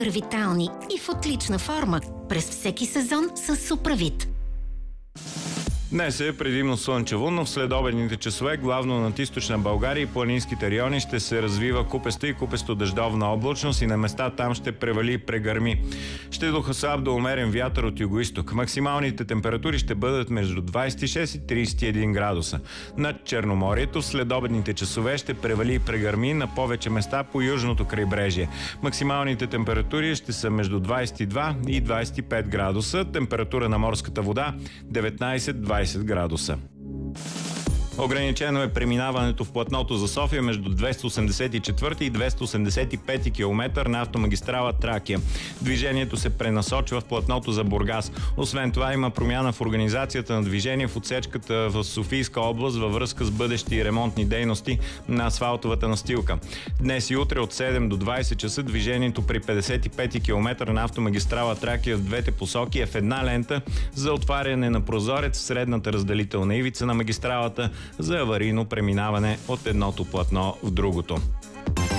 витални и в отлична форма през всеки сезон с Суправит. Днес е предимно слънчево, но в следобедните часове, главно над източна България и планинските райони, ще се развива купеста и купесто-дъждовна облачност и на места там ще превали и прегърми. Ще духа слаб до умерен вятър от югоизток. Максималните температури ще бъдат между 26 и 31 градуса. Над Черноморието в следобедните часове ще превали и прегърми на повече места по южното крайбрежие. Максималните температури ще са между 22 и 25 градуса. Температура на морската вода 19-20 градуса. Ограничено е преминаването в платното за София между 284 и 285 км на автомагистрала Тракия. Движението се пренасочва в платното за Бургас. Освен това има промяна в организацията на движение в отсечката в Софийска област във връзка с бъдещи ремонтни дейности на асфалтовата настилка. Днес и утре от 7 до 20 часа движението при 55 км на автомагистрала Тракия в двете посоки е в една лента за отваряне на прозорец в средната разделителна ивица на магистралата за аварийно преминаване от едното платно в другото.